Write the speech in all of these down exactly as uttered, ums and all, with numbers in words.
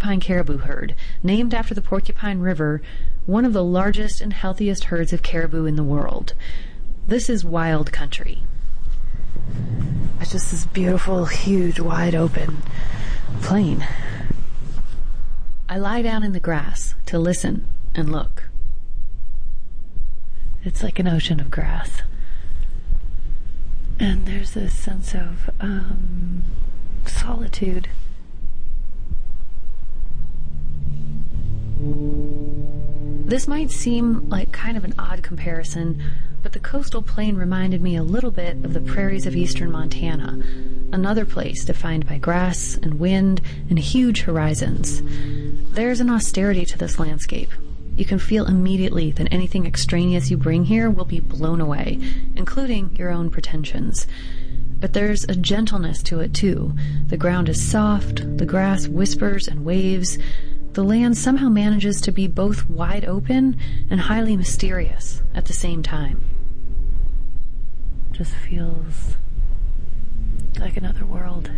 porcupine caribou herd, named after the Porcupine River, one of the largest and healthiest herds of caribou in the world. This is wild country. It's just this beautiful, huge, wide open plain. I lie down in the grass to listen and look. It's like an ocean of grass. And there's this sense of um, solitude. This might seem like kind of an odd comparison, but the coastal plain reminded me a little bit of the prairies of eastern Montana, another place defined by grass and wind and huge horizons. There's an austerity to this landscape. You can feel immediately that anything extraneous you bring here will be blown away, including your own pretensions. But there's a gentleness to it, too. The ground is soft, the grass whispers and waves. The land somehow manages to be both wide open and highly mysterious at the same time. It just feels like another world.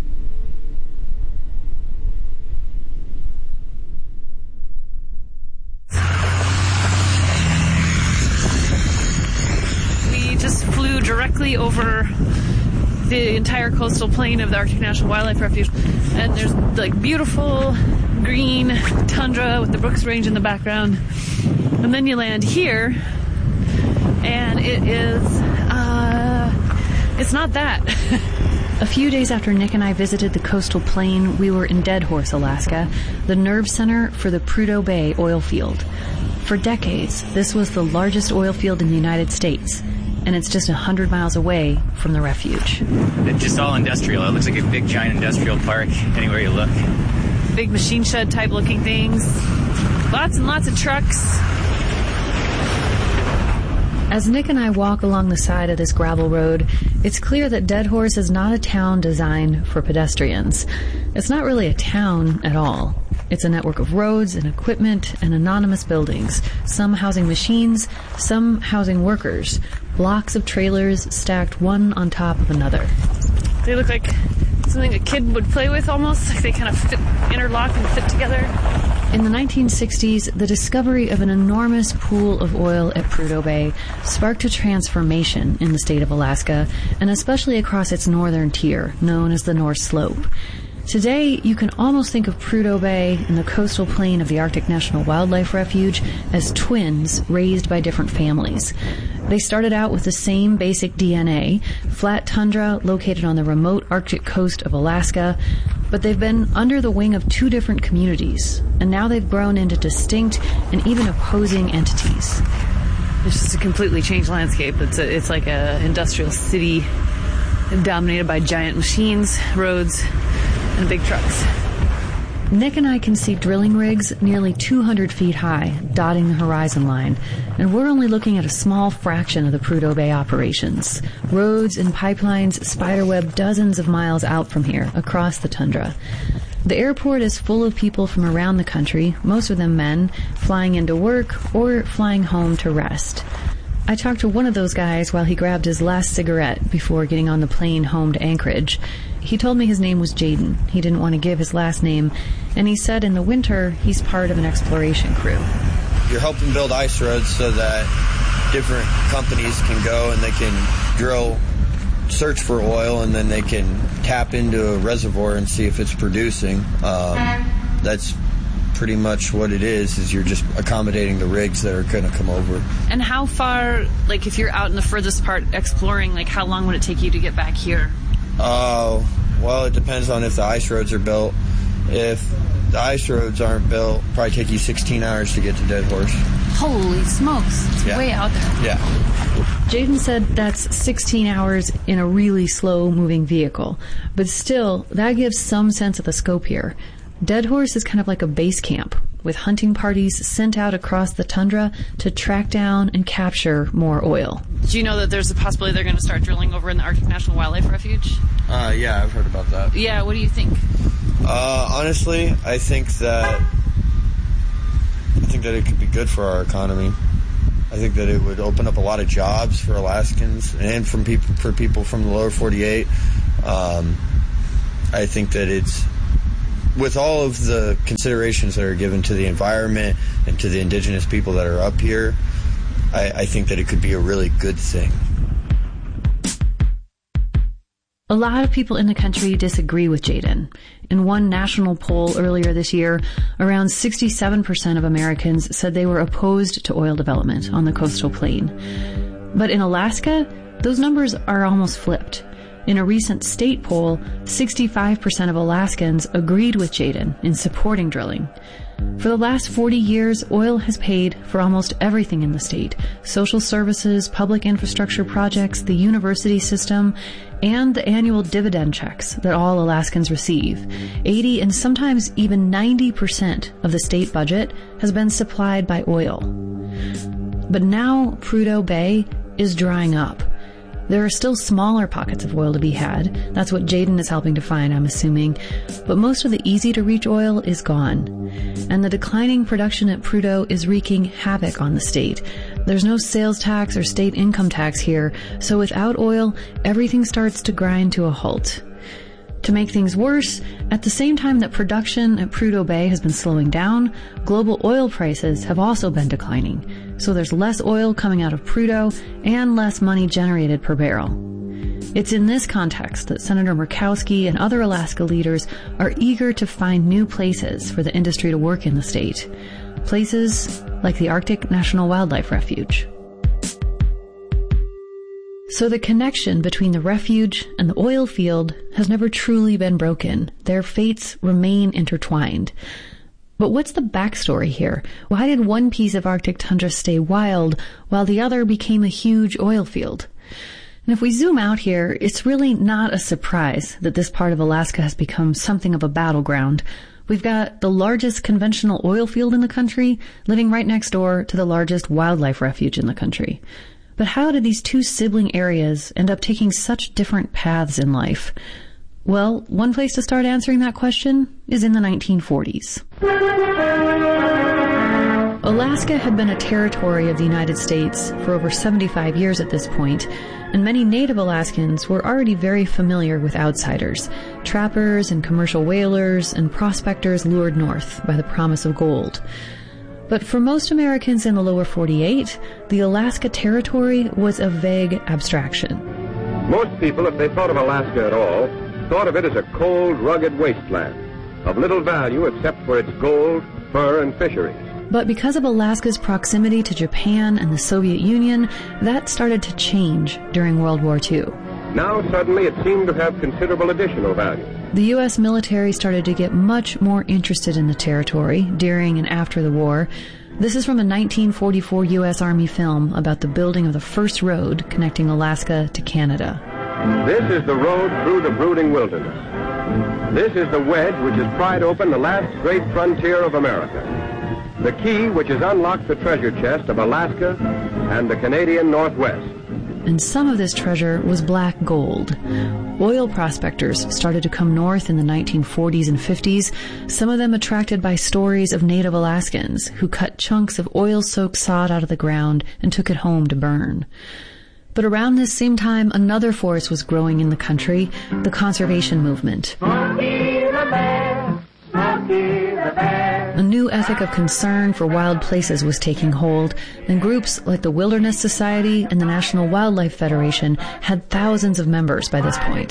We just flew directly over the entire coastal plain of the Arctic National Wildlife Refuge, and there's like beautiful green tundra with the Brooks Range in the background, and then you land here and it is uh it's not that. A few days after Nick and I visited the coastal plain, we were in Deadhorse, Alaska, the nerve center for the Prudhoe Bay oil field. For decades, this was the largest oil field in the United States, and it's just one hundred miles away from the refuge. It's just all industrial. It looks like a big, giant industrial park anywhere you look. Big machine shed type looking things. Lots and lots of trucks. As Nick and I walk along the side of this gravel road, it's clear that Deadhorse is not a town designed for pedestrians. It's not really a town at all. It's a network of roads and equipment and anonymous buildings, some housing machines, some housing workers, blocks of trailers stacked one on top of another. They look like something a kid would play with almost, like they kind of fit, interlock and fit together. In the nineteen sixties, the discovery of an enormous pool of oil at Prudhoe Bay sparked a transformation in the state of Alaska, and especially across its northern tier, known as the North Slope. Today, you can almost think of Prudhoe Bay and the coastal plain of the Arctic National Wildlife Refuge as twins raised by different families. They started out with the same basic D N A, flat tundra located on the remote Arctic coast of Alaska, but they've been under the wing of two different communities, and now they've grown into distinct and even opposing entities. It's just a completely changed landscape. It's a, it's like a industrial city dominated by giant machines, roads, and big trucks. Nick and I can see drilling rigs nearly two hundred feet high, dotting the horizon line, and we're only looking at a small fraction of the Prudhoe Bay operations. Roads and pipelines spiderweb dozens of miles out from here, across the tundra. The airport is full of people from around the country, most of them men, flying into work or flying home to rest. I talked to one of those guys while he grabbed his last cigarette before getting on the plane home to Anchorage. He told me his name was Jaden. He didn't want to give his last name, and he said in the winter he's part of an exploration crew. You're helping build ice roads so that different companies can go and they can drill, search for oil, and then they can tap into a reservoir and see if it's producing. Um, that's pretty much what it is, is you're just accommodating the rigs that are going to come over. And how far, like if you're out in the furthest part exploring, like how long would it take you to get back here? Uh, well, it depends on if the ice roads are built. If the ice roads aren't built, it'll probably take you sixteen hours to get to Deadhorse. Holy smokes, it's yeah. way out there. Yeah. Jaden said that's sixteen hours in a really slow-moving vehicle. But still, that gives some sense of the scope here. Deadhorse is kind of like a base camp, with hunting parties sent out across the tundra to track down and capture more oil. Do you know that there's a possibility they're going to start drilling over in the Arctic National Wildlife Refuge? Uh, yeah, I've heard about that. Yeah, what do you think? Uh, honestly, I think that I think that it could be good for our economy. I think that it would open up a lot of jobs for Alaskans and from people for people from the lower forty-eight. Um, I think that it's with all of the considerations that are given to the environment and to the indigenous people that are up here, I, I think that it could be a really good thing. A lot of people in the country disagree with Jayden. In one national poll earlier this year, around sixty-seven percent of Americans said they were opposed to oil development on the coastal plain. But in Alaska, those numbers are almost flipped. In a recent state poll, sixty-five percent of Alaskans agreed with Jayden in supporting drilling. For the last forty years, oil has paid for almost everything in the state: social services, public infrastructure projects, the university system, and the annual dividend checks that all Alaskans receive. eighty and sometimes even ninety percent of the state budget has been supplied by oil. But now Prudhoe Bay is drying up. There are still smaller pockets of oil to be had. That's what Jayden is helping to find, I'm assuming. But most of the easy-to-reach oil is gone. And the declining production at Prudhoe is wreaking havoc on the state. There's no sales tax or state income tax here, so without oil, everything starts to grind to a halt. To make things worse, at the same time that production at Prudhoe Bay has been slowing down, global oil prices have also been declining. So there's less oil coming out of Prudhoe and less money generated per barrel. It's in this context that Senator Murkowski and other Alaska leaders are eager to find new places for the industry to work in the state. Places like the Arctic National Wildlife Refuge. So the connection between the refuge and the oil field has never truly been broken. Their fates remain intertwined. But what's the backstory here? Why did one piece of Arctic tundra stay wild while the other became a huge oil field? And if we zoom out here, it's really not a surprise that this part of Alaska has become something of a battleground. We've got the largest conventional oil field in the country living right next door to the largest wildlife refuge in the country. But how did these two sibling areas end up taking such different paths in life? Well, one place to start answering that question is in the nineteen forties. Alaska had been a territory of the United States for over seventy-five years at this point, and many native Alaskans were already very familiar with outsiders. Trappers and commercial whalers and prospectors lured north by the promise of gold. But for most Americans in the lower forty-eight, the Alaska Territory was a vague abstraction. Most people, if they thought of Alaska at all, thought of it as a cold, rugged wasteland, of little value except for its gold, fur, and fisheries. But because of Alaska's proximity to Japan and the Soviet Union, that started to change during World War Two. Now, suddenly, it seemed to have considerable additional value. The U S military started to get much more interested in the territory during and after the war. This is from a nineteen forty-four U S Army film about the building of the first road connecting Alaska to Canada. This is the road through the brooding wilderness. This is the wedge which has pried open the last great frontier of America. The key which has unlocked the treasure chest of Alaska and the Canadian Northwest. And some of this treasure was black gold. Oil prospectors started to come north in the nineteen forties and fifties, some of them attracted by stories of native Alaskans who cut chunks of oil-soaked sod out of the ground and took it home to burn. But around this same time, another force was growing in the country, the conservation movement. Smokey the Bear, Smokey the Bear. A new ethic of concern for wild places was taking hold, and groups like the Wilderness Society and the National Wildlife Federation had thousands of members by this point.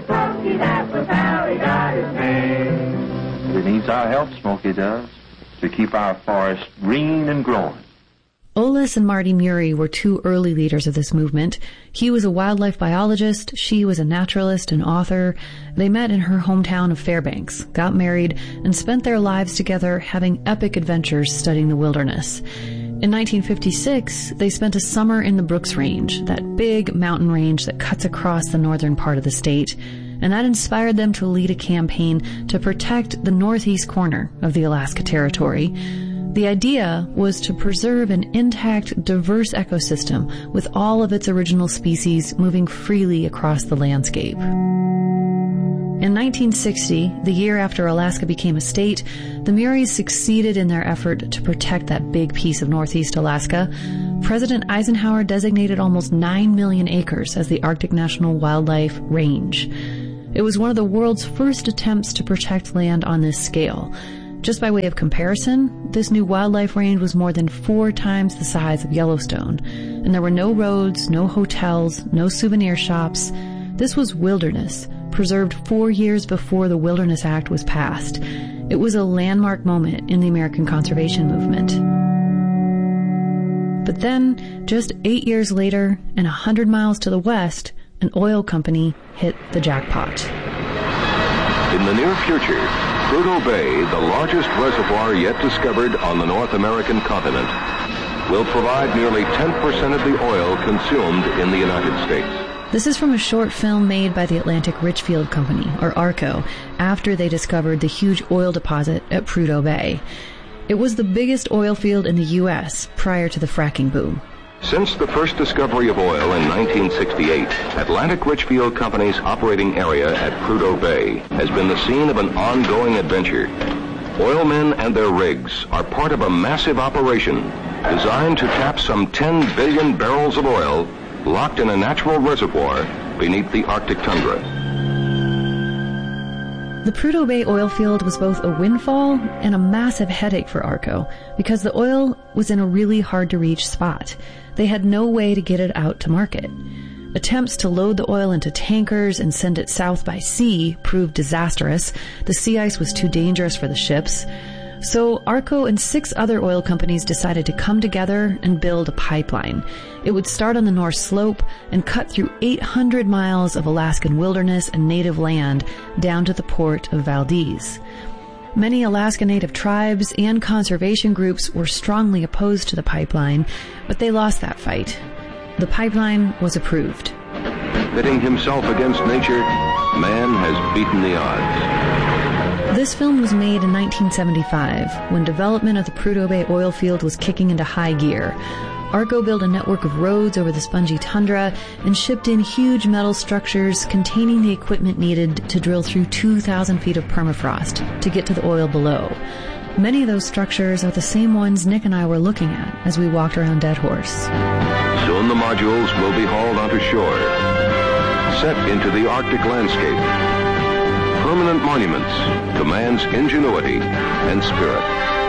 It needs our help, Smokey does, to keep our forest green and growing. Olis and Marty Murray were two early leaders of this movement. He was a wildlife biologist, she was a naturalist and author. They met in her hometown of Fairbanks, got married, and spent their lives together having epic adventures studying the wilderness. In nineteen fifty-six, they spent a summer in the Brooks Range, that big mountain range that cuts across the northern part of the state, and that inspired them to lead a campaign to protect the northeast corner of the Alaska Territory. The idea was to preserve an intact, diverse ecosystem with all of its original species moving freely across the landscape. In nineteen sixty, the year after Alaska became a state, the Murrays succeeded in their effort to protect that big piece of northeast Alaska. President Eisenhower designated almost nine million acres as the Arctic National Wildlife Range. It was one of the world's first attempts to protect land on this scale. Just by way of comparison, this new wildlife range was more than four times the size of Yellowstone, and there were no roads, no hotels, no souvenir shops. This was wilderness, preserved four years before the Wilderness Act was passed. It was a landmark moment in the American conservation movement. But then, just eight years later, and a hundred miles to the west, an oil company hit the jackpot. In the near future, Prudhoe Bay, the largest reservoir yet discovered on the North American continent, will provide nearly ten percent of the oil consumed in the United States. This is from a short film made by the Atlantic Richfield Company, or ARCO, after they discovered the huge oil deposit at Prudhoe Bay. It was the biggest oil field in the U S prior to the fracking boom. Since the first discovery of oil in nineteen sixty-eight, Atlantic Richfield Company's operating area at Prudhoe Bay has been the scene of an ongoing adventure. Oilmen and their rigs are part of a massive operation designed to tap some ten billion barrels of oil locked in a natural reservoir beneath the Arctic tundra. The Prudhoe Bay oil field was both a windfall and a massive headache for ARCO because the oil was in a really hard-to-reach spot. They had no way to get it out to market. Attempts to load the oil into tankers and send it south by sea proved disastrous. The sea ice was too dangerous for the ships. So ARCO and six other oil companies decided to come together and build a pipeline. It would start on the North Slope and cut through eight hundred miles of Alaskan wilderness and native land down to the port of Valdez. Many Alaska Native tribes and conservation groups were strongly opposed to the pipeline, but they lost that fight. The pipeline was approved. Pitting himself against nature, man has beaten the odds. This film was made in nineteen seventy-five, when development of the Prudhoe Bay oil field was kicking into high gear. ARCO built a network of roads over the spongy tundra and shipped in huge metal structures containing the equipment needed to drill through two thousand feet of permafrost to get to the oil below. Many of those structures are the same ones Nick and I were looking at as we walked around Dead Horse. Soon the modules will be hauled onto shore, set into the Arctic landscape. Permanent monuments to man's ingenuity and spirit.